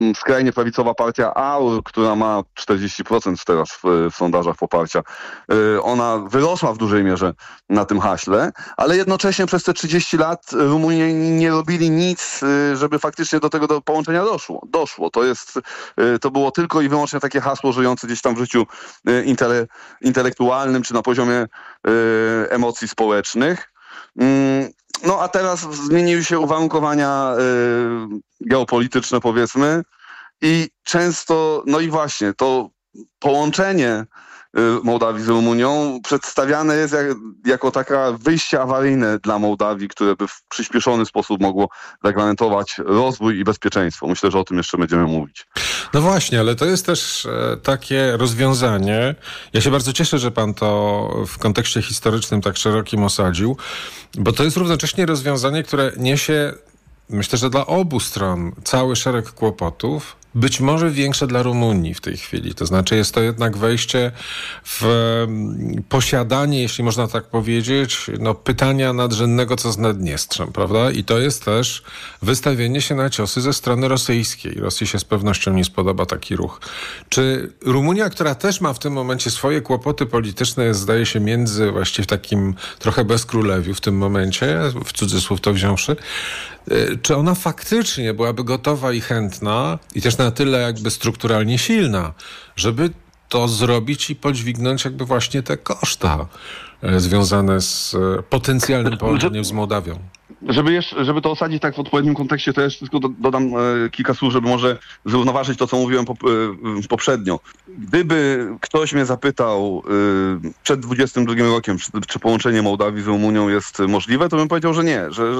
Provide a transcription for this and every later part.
skrajnie prawicowa partia AUR, która ma 40% teraz w sondażach poparcia, ona wyrosła w dużej mierze na tym haśle, ale jednocześnie przez te 30 lat Rumuni nie robili nic, żeby faktycznie do tego połączenia doszło. To było tylko i wyłącznie takie hasło żyjące gdzieś tam w życiu intelektualnym, czy na poziomie emocji społecznych. No a teraz zmieniły się uwarunkowania geopolityczne, powiedzmy, i często, no i właśnie, to połączenie Mołdawii z Rumunią przedstawiane jest jako taka wyjście awaryjne dla Mołdawii, które by w przyspieszony sposób mogło zagwarantować rozwój i bezpieczeństwo. Myślę, że o tym jeszcze będziemy mówić. No właśnie, ale to jest też takie rozwiązanie. Ja się bardzo cieszę, że pan to w kontekście historycznym tak szerokim osadził, bo to jest równocześnie rozwiązanie, które niesie, myślę, że dla obu stron cały szereg kłopotów, być może większe dla Rumunii w tej chwili. To znaczy jest to jednak wejście w posiadanie, jeśli można tak powiedzieć, pytania nadrzędnego, co z Naddniestrzem, prawda? I to jest też wystawienie się na ciosy ze strony rosyjskiej. Rosji się z pewnością nie spodoba taki ruch. Czy Rumunia, która też ma w tym momencie swoje kłopoty polityczne, jest, zdaje się, właściwie w takim trochę bezkrólewiu w tym momencie, w cudzysłów to wziąwszy, czy ona faktycznie byłaby gotowa i chętna i też na tyle jakby strukturalnie silna, żeby to zrobić i podźwignąć jakby właśnie te koszta związane z potencjalnym połączeniem z Mołdawią? Żeby to osadzić tak w odpowiednim kontekście, to jeszcze tylko dodam kilka słów, żeby może zrównoważyć to, co mówiłem poprzednio. Gdyby ktoś mnie zapytał przed 22 rokiem, czy połączenie Mołdawii z Rumunią jest możliwe, to bym powiedział, że nie. Że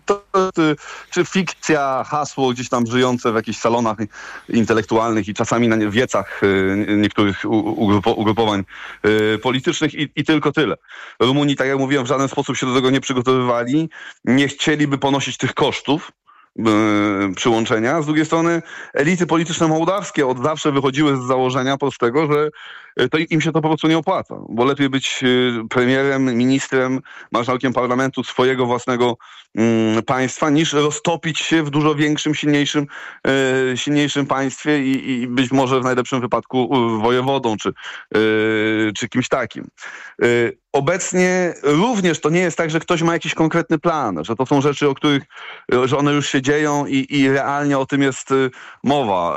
czy fikcja, hasło gdzieś tam żyjące w jakichś salonach intelektualnych i czasami na wiecach niektórych ugrupowań politycznych i tylko tyle. Rumuni, tak jak mówiłem, w żaden sposób się do tego nie przygotowywali, nie chcieliby ponosić tych kosztów przyłączenia. Z drugiej strony elity polityczne mołdawskie od zawsze wychodziły z założenia prostego, że to im się to po prostu nie opłaca, bo lepiej być premierem, ministrem, marszałkiem parlamentu swojego własnego państwa, niż roztopić się w dużo większym, silniejszym państwie i być może w najlepszym wypadku wojewodą czy kimś takim. Obecnie również to nie jest tak, że ktoś ma jakiś konkretny plan, że to są rzeczy, o których, że one już się dzieją i realnie o tym jest mowa.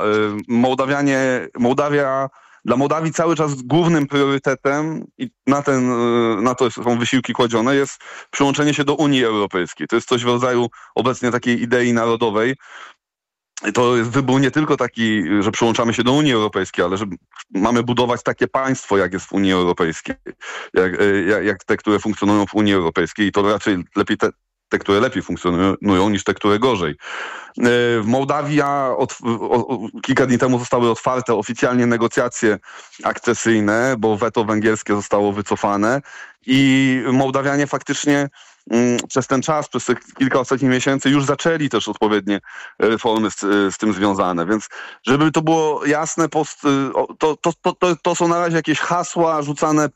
Dla Mołdawii cały czas głównym priorytetem i na to są wysiłki kładzione, jest przyłączenie się do Unii Europejskiej. To jest coś w rodzaju obecnie takiej idei narodowej. To jest wybór nie tylko taki, że przyłączamy się do Unii Europejskiej, ale że mamy budować takie państwo, jak jest w Unii Europejskiej, jak te, które funkcjonują w Unii Europejskiej, i to raczej lepiej te, które lepiej funkcjonują, niż te, które gorzej. W Mołdawii kilka dni temu zostały otwarte oficjalnie negocjacje akcesyjne, bo weto węgierskie zostało wycofane i Mołdawianie faktycznie przez ten czas, przez te kilka ostatnich miesięcy już zaczęli też odpowiednie reformy z tym związane. Więc żeby to było jasne, to są na razie jakieś hasła rzucane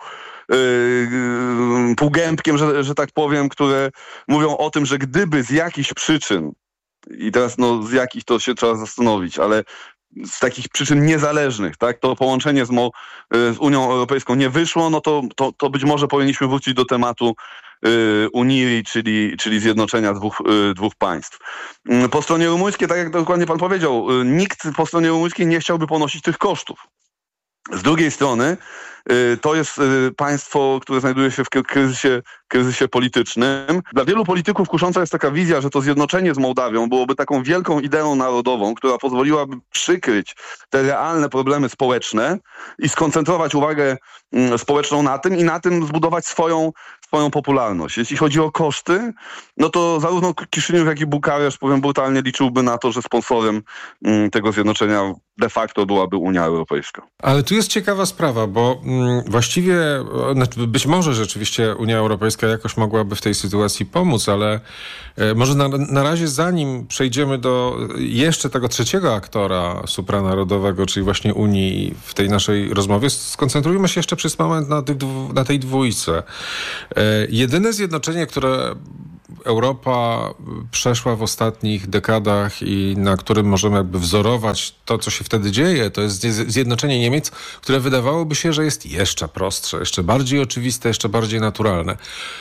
półgębkiem, że tak powiem, które mówią o tym, że gdyby z jakichś przyczyn, i teraz z jakich to się trzeba zastanowić, ale z takich przyczyn niezależnych, tak, to połączenie z Unią Europejską nie wyszło, to być może powinniśmy wrócić do tematu Unii, czyli zjednoczenia dwóch państw. Po stronie rumuńskiej, tak jak dokładnie pan powiedział, nikt po stronie rumuńskiej nie chciałby ponosić tych kosztów. Z drugiej strony to jest państwo, które znajduje się w kryzysie politycznym. Dla wielu polityków kusząca jest taka wizja, że to zjednoczenie z Mołdawią byłoby taką wielką ideą narodową, która pozwoliłaby przykryć te realne problemy społeczne i skoncentrować uwagę społeczną na tym i na tym zbudować swoją popularność. Jeśli chodzi o koszty, to zarówno Kiszyniów, jak i Bukareszt, powiem brutalnie, liczyłby na to, że sponsorem tego zjednoczenia de facto byłaby Unia Europejska. Ale tu jest ciekawa sprawa, bo właściwie, być może rzeczywiście Unia Europejska jakoś mogłaby w tej sytuacji pomóc, ale może na razie, zanim przejdziemy do jeszcze tego trzeciego aktora supranarodowego, czyli właśnie Unii w tej naszej rozmowie, skoncentrujmy się jeszcze przez moment na tej dwójce. Jedyne zjednoczenie, które Europa przeszła w ostatnich dekadach i na którym możemy jakby wzorować to, co się wtedy dzieje, to jest zjednoczenie Niemiec, które wydawałoby się, że jest jeszcze prostsze, jeszcze bardziej oczywiste, jeszcze bardziej naturalne.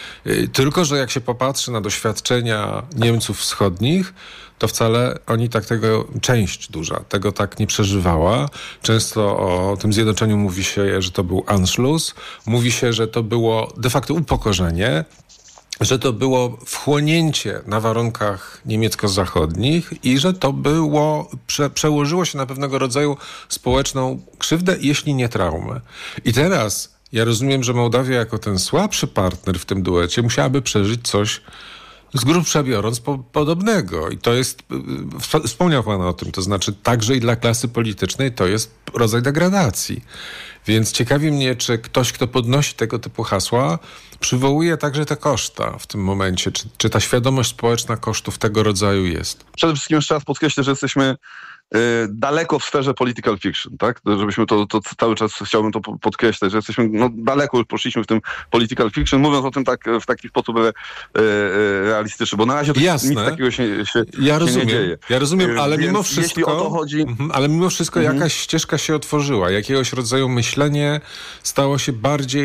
Tylko że jak się popatrzy na doświadczenia Niemców wschodnich, to wcale oni część duża tego tak nie przeżywała. Często o tym zjednoczeniu mówi się, że to był Anschluss, mówi się, że to było de facto upokorzenie, że to było wchłonięcie na warunkach niemiecko-zachodnich i że to przełożyło się na pewnego rodzaju społeczną krzywdę, jeśli nie traumę. I teraz ja rozumiem, że Mołdawia jako ten słabszy partner w tym duecie musiałaby przeżyć coś z grubsza biorąc podobnego. I to jest, wspomniał pan o tym, to znaczy także i dla klasy politycznej to jest rodzaj degradacji. Więc ciekawi mnie, czy ktoś, kto podnosi tego typu hasła, przywołuje także te koszta w tym momencie. Czy ta świadomość społeczna kosztów tego rodzaju jest? Przede wszystkim jeszcze raz podkreślę, że jesteśmy daleko w sferze political fiction, tak? Żebyśmy to cały czas chciałbym to podkreślać, że jesteśmy daleko już poszliśmy w tym political fiction, mówiąc o tym tak w taki sposób realistyczny, bo na razie to nic takiego się nie dzieje. Ja rozumiem, ale więc mimo wszystko, jeśli o to chodzi, jakaś ścieżka się otworzyła, jakiegoś rodzaju myślenie stało się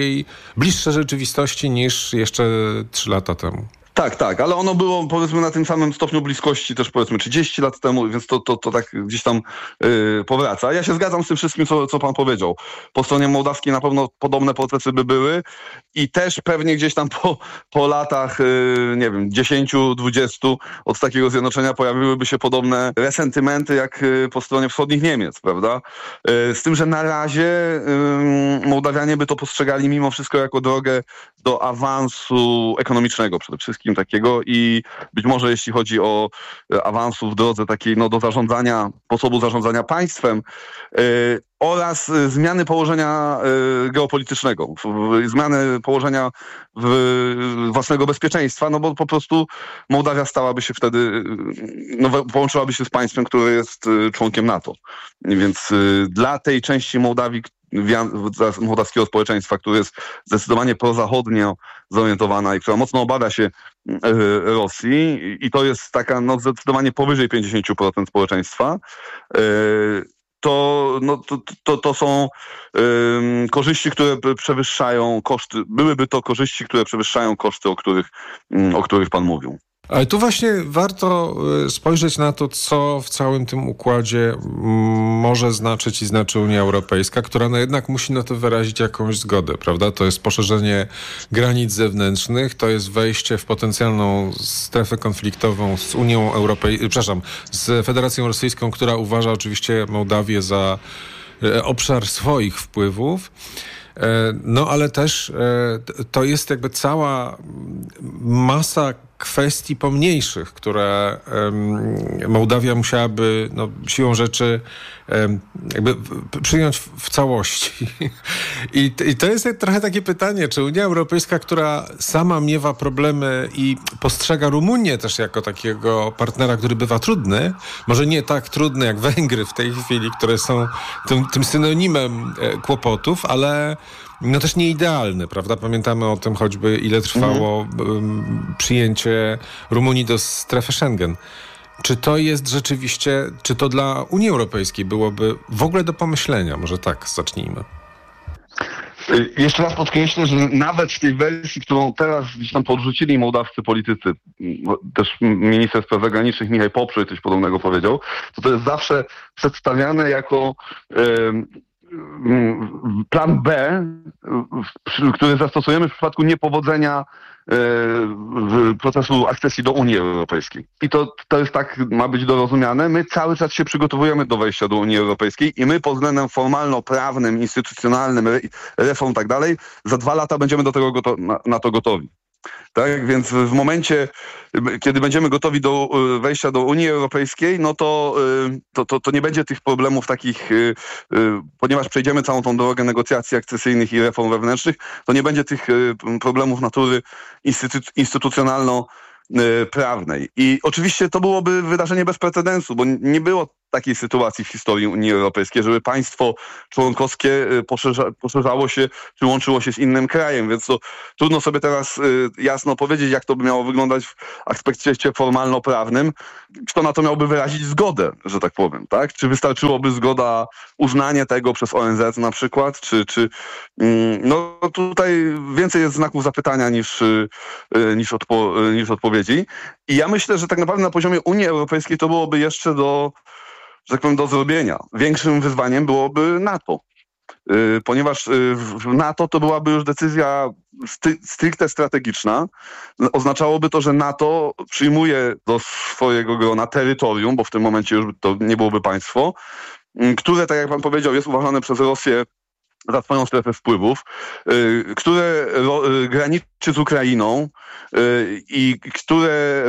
bliższe rzeczywistości niż jeszcze 3 lata temu. Tak, ale ono było powiedzmy na tym samym stopniu bliskości też powiedzmy 30 lat temu, więc to tak gdzieś tam powraca. Ja się zgadzam z tym wszystkim, co pan powiedział. Po stronie mołdawskiej na pewno podobne procesy by były i też pewnie gdzieś tam po latach, nie wiem, 10-20 od takiego zjednoczenia pojawiłyby się podobne resentymenty jak po stronie wschodnich Niemiec, prawda? Z tym, że na razie Mołdawianie by to postrzegali mimo wszystko jako drogę do awansu ekonomicznego przede wszystkim takiego i być może jeśli chodzi o awansu w drodze takiej do zarządzania, sposobu zarządzania państwem oraz zmiany położenia geopolitycznego, zmiany położenia własnego bezpieczeństwa, bo po prostu Mołdawia stałaby się wtedy, połączyłaby się z państwem, które jest członkiem NATO. Więc dla tej części Mołdawii, mołdawskiego społeczeństwa, które jest zdecydowanie prozachodnio zorientowana i która mocno obawia się Rosji i to jest taka zdecydowanie powyżej 50% społeczeństwa, to są korzyści, które przewyższają koszty, byłyby to korzyści, które przewyższają koszty, o których pan mówił. Ale tu właśnie warto spojrzeć na to, co w całym tym układzie może znaczyć i znaczy Unia Europejska, która jednak musi na to wyrazić jakąś zgodę, prawda? To jest poszerzenie granic zewnętrznych, to jest wejście w potencjalną strefę konfliktową z Unią Europejską, z Federacją Rosyjską, która uważa oczywiście Mołdawię za obszar swoich wpływów. Ale też to jest jakby cała masa kwestii pomniejszych, które Mołdawia musiałaby siłą rzeczy jakby przyjąć w całości. I to jest trochę takie pytanie, czy Unia Europejska, która sama miewa problemy i postrzega Rumunię też jako takiego partnera, który bywa trudny, może nie tak trudny jak Węgry w tej chwili, które są tym synonimem kłopotów, ale też nie idealny, prawda? Pamiętamy o tym choćby, ile trwało przyjęcie Rumunii do strefy Schengen. Czy to jest rzeczywiście, czy to dla Unii Europejskiej byłoby w ogóle do pomyślenia? Może tak, zacznijmy. Jeszcze raz podkreślę, że nawet w tej wersji, którą teraz gdzieś tam podrzucili mołdawscy politycy, też minister spraw zagranicznych Michał Poprzej coś podobnego powiedział, to jest zawsze przedstawiane jako plan B, który zastosujemy w przypadku niepowodzenia procesu akcesji do Unii Europejskiej. I to jest tak, ma być dorozumiane. My cały czas się przygotowujemy do wejścia do Unii Europejskiej i my pod względem formalno-prawnym, instytucjonalnym, reform i tak dalej, za 2 lata będziemy do tego na to gotowi. Tak, więc w momencie, kiedy będziemy gotowi do wejścia do Unii Europejskiej, to nie będzie tych problemów takich, ponieważ przejdziemy całą tą drogę negocjacji akcesyjnych i reform wewnętrznych, to nie będzie tych problemów natury instytucjonalno-prawnej. I oczywiście to byłoby wydarzenie bez precedensu, bo nie było takiej sytuacji w historii Unii Europejskiej, żeby państwo członkowskie poszerzało się czy łączyło się z innym krajem, więc to trudno sobie teraz jasno powiedzieć, jak to by miało wyglądać w aspekcie formalno-prawnym. Kto na to miałby wyrazić zgodę, że tak powiem, tak? Czy wystarczyłoby zgoda, uznanie tego przez ONZ na przykład, no tutaj więcej jest znaków zapytania niż odpowiedzi. I ja myślę, że tak naprawdę na poziomie Unii Europejskiej to byłoby jeszcze że tak powiem, do zrobienia. Większym wyzwaniem byłoby NATO. Ponieważ w NATO to byłaby już decyzja stricte strategiczna. Oznaczałoby to, że NATO przyjmuje do swojego grona terytorium, bo w tym momencie już to nie byłoby państwo, które, tak jak pan powiedział, jest uważane przez Rosję za swoją strefę wpływów, które graniczy z Ukrainą i w które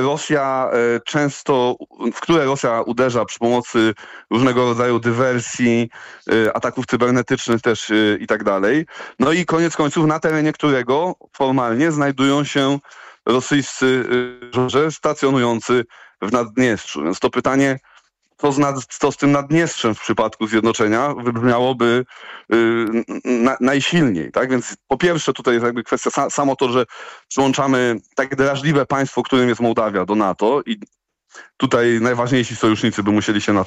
Rosja uderza przy pomocy różnego rodzaju dywersji, ataków cybernetycznych też i tak dalej. No i koniec końców na terenie którego formalnie znajdują się rosyjscy żołnierze stacjonujący w Naddniestrzu. Więc to pytanie, co z tym Naddniestrzem w przypadku zjednoczenia, wybrzmiałoby najsilniej. Tak? Więc po pierwsze tutaj jest jakby kwestia samo to, że przyłączamy tak drażliwe państwo, którym jest Mołdawia, do NATO i tutaj najważniejsi sojusznicy by musieli się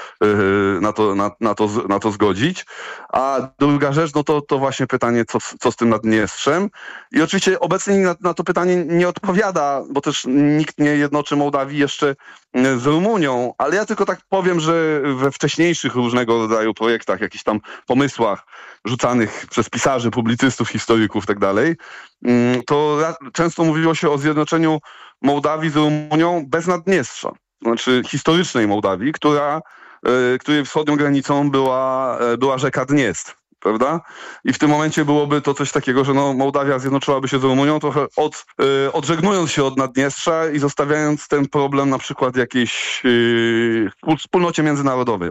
na to zgodzić. A druga rzecz, no to właśnie pytanie, co z tym Naddniestrzem. I oczywiście obecnie na to pytanie nie odpowiada, bo też nikt nie jednoczy Mołdawii jeszcze z Rumunią, ale ja tylko tak powiem, że we wcześniejszych różnego rodzaju projektach, jakichś tam pomysłach rzucanych przez pisarzy, publicystów, historyków i tak dalej, to często mówiło się o zjednoczeniu Mołdawii z Rumunią bez Naddniestrza. Znaczy historycznej Mołdawii, której wschodnią granicą była rzeka Dniestr, prawda? I w tym momencie byłoby to coś takiego, że Mołdawia zjednoczyłaby się z Rumunią, trochę odżegnując się od Naddniestrza i zostawiając ten problem na przykład jakiejś wspólnocie międzynarodowej,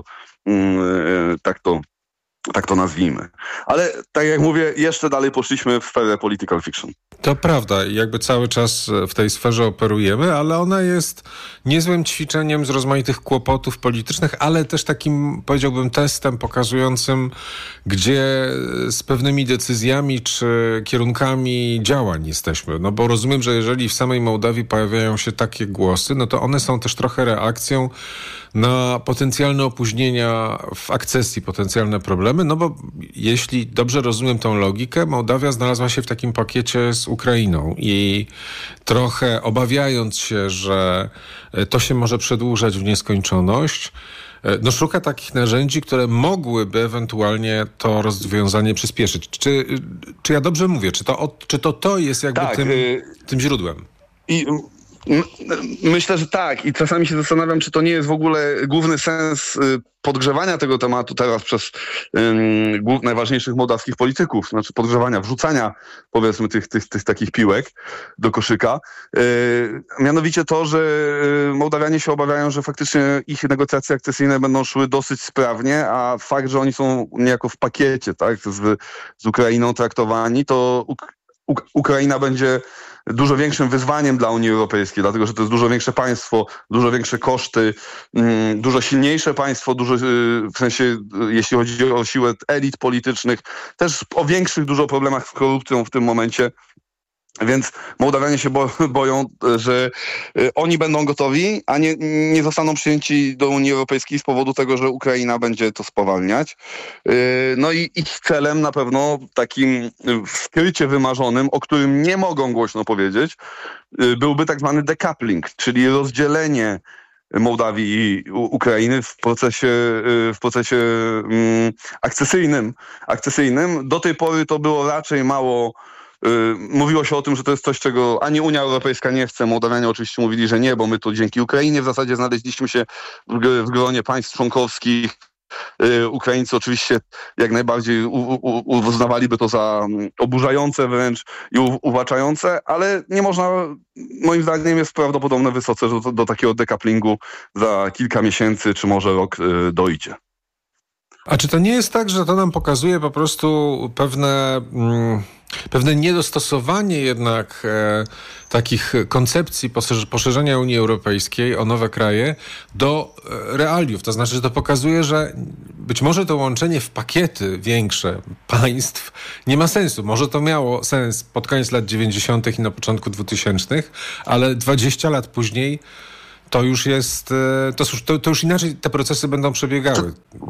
tak to nazwijmy. Ale tak jak mówię, jeszcze dalej poszliśmy w sferę political fiction. To prawda, jakby cały czas w tej sferze operujemy, ale ona jest niezłym ćwiczeniem z rozmaitych kłopotów politycznych, ale też takim, powiedziałbym, testem pokazującym, gdzie z pewnymi decyzjami czy kierunkami działań jesteśmy. No bo rozumiem, że jeżeli w samej Mołdawii pojawiają się takie głosy, no to one są też trochę reakcją na potencjalne opóźnienia w akcesji, potencjalne problemy, no bo jeśli dobrze rozumiem tą logikę, Mołdawia znalazła się w takim pakiecie z Ukrainą i trochę obawiając się, że to się może przedłużać w nieskończoność, no szuka takich narzędzi, które mogłyby ewentualnie to rozwiązanie przyspieszyć. Czy ja dobrze mówię? Czy to jest jakby tak, tym źródłem? Myślę, że tak. I czasami się zastanawiam, czy to nie jest w ogóle główny sens podgrzewania tego tematu teraz przez najważniejszych mołdawskich polityków, znaczy podgrzewania, wrzucania powiedzmy tych takich piłek do koszyka. Mianowicie to, że Mołdawianie się obawiają, że faktycznie ich negocjacje akcesyjne będą szły dosyć sprawnie, a fakt, że oni są niejako w pakiecie, tak, z Ukrainą traktowani, to Ukraina będzie dużo większym wyzwaniem dla Unii Europejskiej, dlatego że to jest dużo większe państwo, dużo większe koszty, dużo silniejsze państwo, w sensie jeśli chodzi o siłę elit politycznych, też o większych dużo problemach z korupcją w tym momencie. Więc Mołdawianie się boją, że oni będą gotowi, a nie zostaną przyjęci do Unii Europejskiej z powodu tego, że Ukraina będzie to spowalniać. No i ich celem na pewno takim w skrycie wymarzonym, o którym nie mogą głośno powiedzieć, byłby tak zwany decoupling, czyli rozdzielenie Mołdawii i Ukrainy w procesie akcesyjnym. Do tej pory to było raczej mało. Mówiło się o tym, że to jest coś, czego ani Unia Europejska nie chce. Mołdawianie oczywiście mówili, że nie, bo my to dzięki Ukrainie w zasadzie znaleźliśmy się w gronie państw członkowskich. Ukraińcy oczywiście jak najbardziej uznawaliby to za oburzające wręcz i uwłaczające, ale nie można, moim zdaniem jest prawdopodobne wysoce, że do takiego decouplingu za kilka miesięcy czy może rok dojdzie. A czy to nie jest tak, że to nam pokazuje po prostu pewne niedostosowanie jednak takich koncepcji poszerzenia Unii Europejskiej o nowe kraje do realiów? To znaczy, że to pokazuje, że być może to łączenie w pakiety większe państw nie ma sensu. Może to miało sens pod koniec lat 90. i na początku 2000., ale 20 lat później to już jest, to już inaczej te procesy będą przebiegały.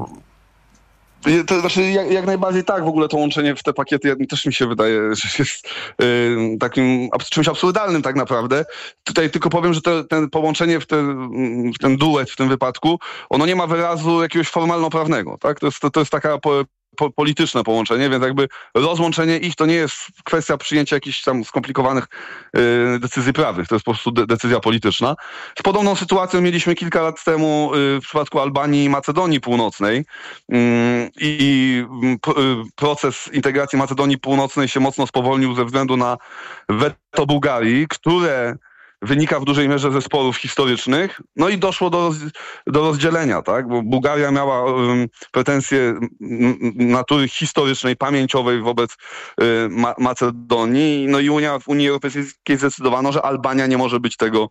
To znaczy, jak najbardziej tak, w ogóle to łączenie w te pakiety też mi się wydaje, że jest takim czymś absurdalnym tak naprawdę. Tutaj tylko powiem, że ten połączenie w ten duet w tym wypadku, ono nie ma wyrazu jakiegoś formalno-prawnego, tak? To jest taka polityczne połączenie, więc jakby rozłączenie ich to nie jest kwestia przyjęcia jakichś tam skomplikowanych decyzji prawnych, to jest po prostu decyzja polityczna. Z podobną sytuacją mieliśmy kilka lat temu w przypadku Albanii i Macedonii Północnej i proces integracji Macedonii Północnej się mocno spowolnił ze względu na weto Bułgarii, które wynika w dużej mierze ze sporów historycznych, no i doszło do rozdzielenia, tak? Bo Bułgaria miała pretensje natury historycznej, pamięciowej wobec Macedonii, no i w Unii Europejskiej zdecydowano, że Albania nie może być tego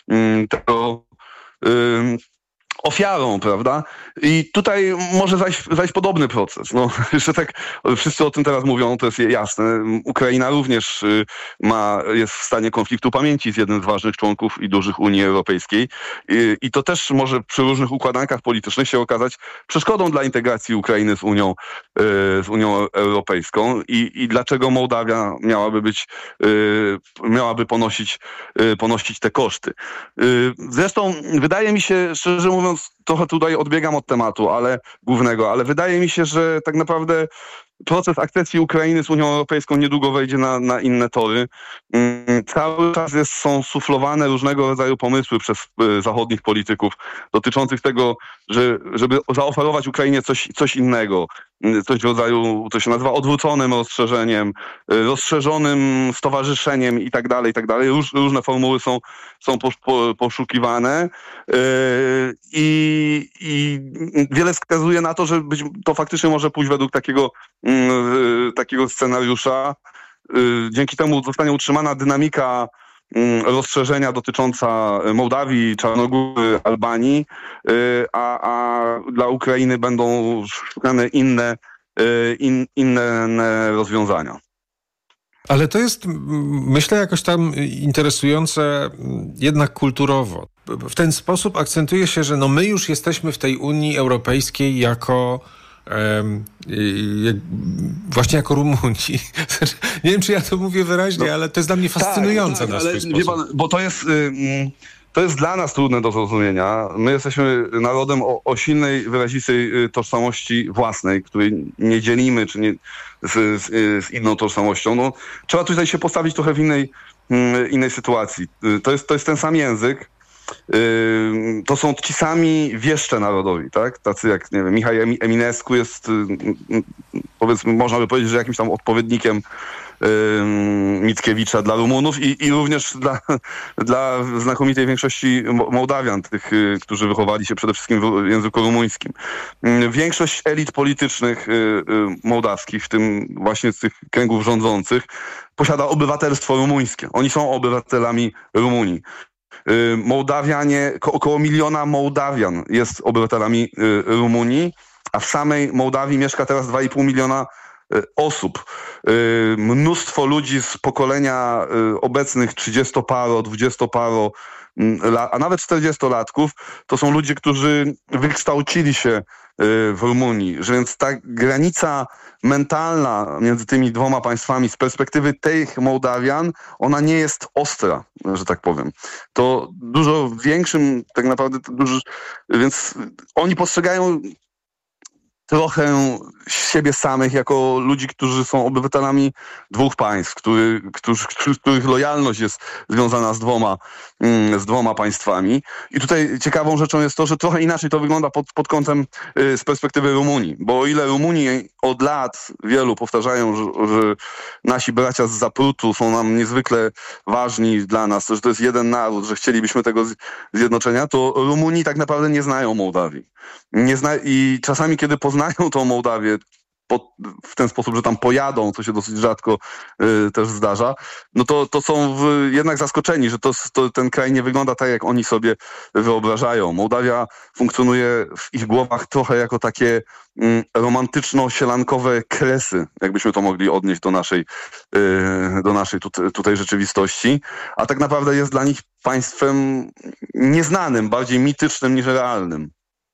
ofiarą, prawda? I tutaj może zajść podobny proces. No, jeszcze tak wszyscy o tym teraz mówią, to jest jasne. Ukraina również jest w stanie konfliktu pamięci z jednym z ważnych członków i dużych Unii Europejskiej. I to też może przy różnych układankach politycznych się okazać przeszkodą dla integracji Ukrainy z Unią Europejską. I dlaczego Mołdawia miałaby ponosić te koszty. Zresztą wydaje mi się, szczerze mówiąc, trochę tutaj odbiegam od tematu, ale wydaje mi się, że tak naprawdę proces akcesji Ukrainy z Unią Europejską niedługo wejdzie na inne tory. Cały czas są suflowane różnego rodzaju pomysły przez zachodnich polityków dotyczących tego, żeby zaoferować Ukrainie coś innego. Coś w rodzaju, to się nazywa odwróconym rozszerzeniem, rozszerzonym stowarzyszeniem i tak dalej, i tak dalej. Różne formuły są poszukiwane i wiele wskazuje na to, że to faktycznie może pójść według takiego scenariusza. Dzięki temu zostanie utrzymana dynamika rozszerzenia dotycząca Mołdawii, Czarnogóry, Albanii, a dla Ukrainy będą szukane inne rozwiązania. Ale to jest, myślę, jakoś tam interesujące jednak kulturowo. W ten sposób akcentuje się, że my już jesteśmy w tej Unii Europejskiej właśnie jako Rumuni. Nie wiem, czy ja to mówię wyraźnie, ale to jest dla mnie fascynujące na swój sposób. Wie pan, bo to jest dla nas trudne do zrozumienia. My jesteśmy narodem o silnej, wyrazistej tożsamości własnej, której nie dzielimy czy nie, z inną tożsamością. No, trzeba tutaj się postawić trochę w innej sytuacji. To jest ten sam język. To są ci sami wieszcze narodowi, tak? Tacy jak, nie wiem, Michał Eminescu jest, powiedzmy, można by powiedzieć, że jakimś tam odpowiednikiem Mickiewicza dla Rumunów i również dla znakomitej większości Mołdawian, tych, którzy wychowali się przede wszystkim w języku rumuńskim. Większość elit politycznych mołdawskich, w tym właśnie z tych kręgów rządzących, posiada obywatelstwo rumuńskie. Oni są obywatelami Rumunii. Mołdawianie, około 1 miliona Mołdawian jest obywatelami Rumunii, a w samej Mołdawii mieszka teraz 2,5 miliona osób. Mnóstwo ludzi z pokolenia obecnych 30-paro, 20-paro, a nawet 40-latków, to są ludzie, którzy wykształcili się w Rumunii, że więc ta granica mentalna między tymi dwoma państwami z perspektywy tych Mołdawian, ona nie jest ostra, że tak powiem. To dużo większym, tak naprawdę, więc oni postrzegają trochę siebie samych jako ludzi, którzy są obywatelami dwóch państw, których lojalność jest związana z dwoma z dwoma państwami. I tutaj ciekawą rzeczą jest to, że trochę inaczej to wygląda pod kątem z perspektywy Rumunii. Bo o ile Rumunii od lat wielu powtarzają, że nasi bracia z Zaprutu są nam niezwykle ważni dla nas, że to jest jeden naród, że chcielibyśmy tego zjednoczenia, to Rumuni tak naprawdę nie znają Mołdawii. I czasami, kiedy poznają tą Mołdawię w ten sposób, że tam pojadą, co się dosyć rzadko też zdarza, no to są jednak zaskoczeni, że ten kraj nie wygląda tak, jak oni sobie wyobrażają. Mołdawia funkcjonuje w ich głowach trochę jako takie romantyczno-sielankowe kresy, jakbyśmy to mogli odnieść do naszej tutaj rzeczywistości, a tak naprawdę jest dla nich państwem nieznanym, bardziej mitycznym niż realnym.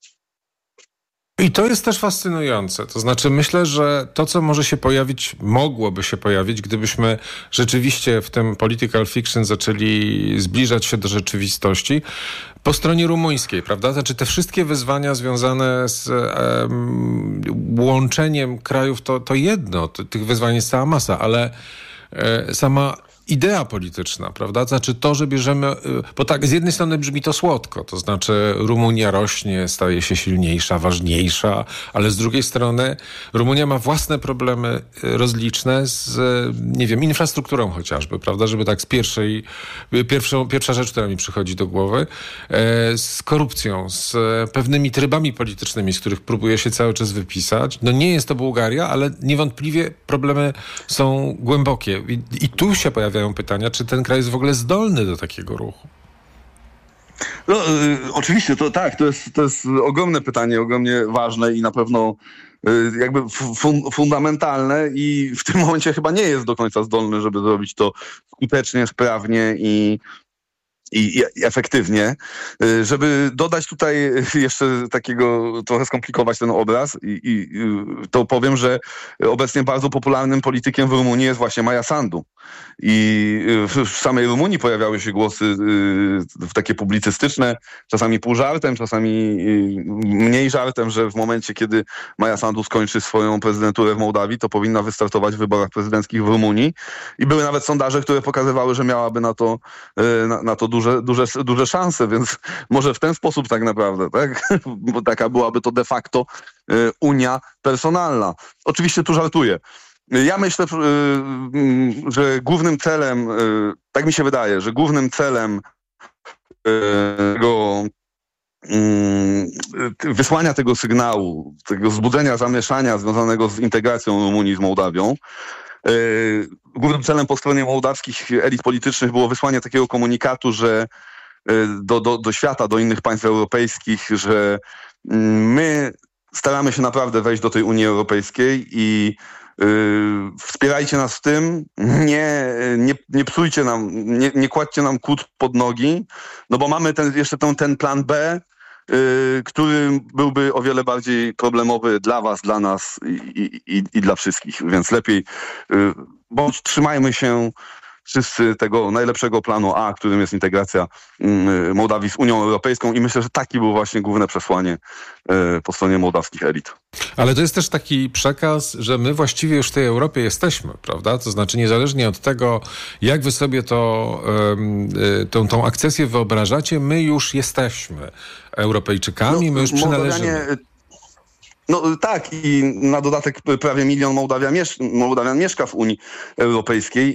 I to jest też fascynujące. To znaczy myślę, że to, co mogłoby się pojawić, gdybyśmy rzeczywiście w tym political fiction zaczęli zbliżać się do rzeczywistości po stronie rumuńskiej, prawda? Znaczy te wszystkie wyzwania związane z łączeniem krajów to jedno. Tych wyzwań jest cała masa, ale sama idea polityczna, prawda? Znaczy to, że bierzemy... Bo tak, z jednej strony brzmi to słodko, to znaczy Rumunia rośnie, staje się silniejsza, ważniejsza, ale z drugiej strony Rumunia ma własne problemy rozliczne z, nie wiem, infrastrukturą chociażby, prawda? Żeby tak pierwsza rzecz, która mi przychodzi do głowy, z korupcją, z pewnymi trybami politycznymi, z których próbuje się cały czas wypisać. No nie jest to Bułgaria, ale niewątpliwie problemy są głębokie. I tu się pojawia pytania, czy ten kraj jest w ogóle zdolny do takiego ruchu? No, oczywiście, to jest ogromne pytanie, ogromnie ważne i na pewno jakby fundamentalne i w tym momencie chyba nie jest do końca zdolny, żeby zrobić to skutecznie, sprawnie i efektywnie. Żeby dodać tutaj jeszcze takiego, trochę skomplikować ten obraz to powiem, że obecnie bardzo popularnym politykiem w Rumunii jest właśnie Maia Sandu. I w samej Rumunii pojawiały się głosy takie publicystyczne, czasami pół żartem, czasami mniej żartem, że w momencie, kiedy Maia Sandu skończy swoją prezydenturę w Mołdawii, to powinna wystartować w wyborach prezydenckich w Rumunii. I były nawet sondaże, które pokazywały, że miałaby na to duże szanse, więc może w ten sposób tak naprawdę, tak? Bo taka byłaby to de facto unia personalna. Oczywiście tu żartuję. Ja myślę, że głównym celem, tak mi się wydaje, że głównym celem wysłania tego sygnału, tego wzbudzenia zamieszania związanego z integracją Rumunii z Mołdawią, głównym celem po stronie mołdawskich elit politycznych było wysłanie takiego komunikatu, że do świata, do innych państw europejskich, że my staramy się naprawdę wejść do tej Unii Europejskiej i wspierajcie nas w tym, nie psujcie nam, nie kładźcie nam kłód pod nogi, no bo mamy jeszcze ten plan B, który byłby o wiele bardziej problemowy dla was, dla nas i dla wszystkich. Więc lepiej bądź trzymajmy się wszyscy tego najlepszego planu A, którym jest integracja Mołdawii z Unią Europejską i myślę, że taki był właśnie główne przesłanie po stronie mołdawskich elit. Ale to jest też taki przekaz, że my właściwie już w tej Europie jesteśmy, prawda? To znaczy niezależnie od tego, jak wy sobie tą akcesję wyobrażacie, my już jesteśmy Europejczykami, my już przynależymy. No tak, i na dodatek prawie 1 milion Mołdawian mieszka w Unii Europejskiej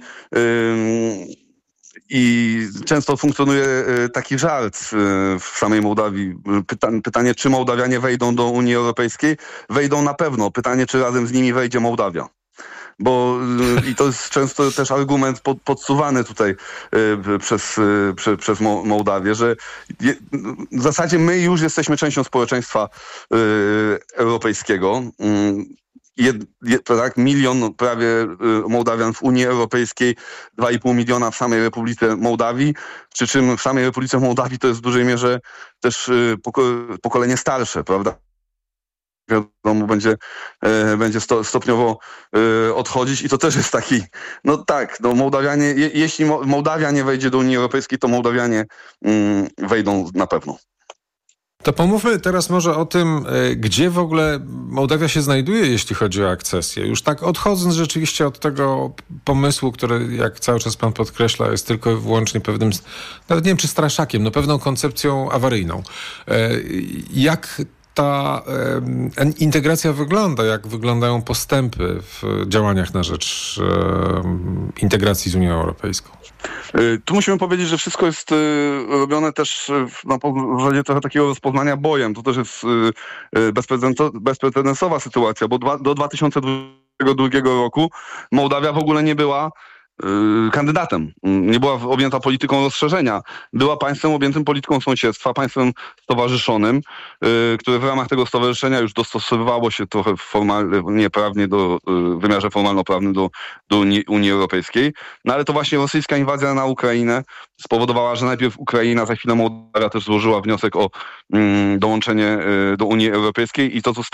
i często funkcjonuje taki żart w samej Mołdawii. Pytanie, czy Mołdawianie wejdą do Unii Europejskiej? Wejdą na pewno. Pytanie, czy razem z nimi wejdzie Mołdawia. I to jest często też argument podsuwany tutaj przez Mołdawię, że w zasadzie my już jesteśmy częścią społeczeństwa europejskiego. Tak, 1 milion prawie Mołdawian w Unii Europejskiej, 2,5 miliona w samej Republice Mołdawii, przy czym w samej Republice Mołdawii to jest w dużej mierze też pokolenie starsze, prawda? Wiadomo, będzie stopniowo odchodzić i to też jest taki, no tak, no Mołdawianie, jeśli Mołdawia nie wejdzie do Unii Europejskiej, to Mołdawianie wejdą na pewno. To pomówmy teraz może o tym, gdzie w ogóle Mołdawia się znajduje, jeśli chodzi o akcesję. Już tak odchodząc rzeczywiście od tego pomysłu, który, jak cały czas pan podkreśla, jest tylko i wyłącznie pewnym, nawet nie wiem czy straszakiem, pewną koncepcją awaryjną. Jak ta integracja wygląda, jak wyglądają postępy w działaniach na rzecz integracji z Unią Europejską? Tu musimy powiedzieć, że wszystko jest robione też na poziomie trochę takiego rozpoznania bojem. To też jest bezprecedensowa sytuacja, bo do 2022 roku Mołdawia w ogóle nie była kandydatem. Nie była objęta polityką rozszerzenia. Była państwem objętym polityką sąsiedztwa, państwem stowarzyszonym, które w ramach tego stowarzyszenia już dostosowywało się trochę nieprawnie w wymiarze formalno-prawnym do Unii Europejskiej. No ale to właśnie rosyjska inwazja na Ukrainę spowodowała, że najpierw Ukraina, za chwilę Mołdawia też złożyła wniosek o dołączenie do Unii Europejskiej i to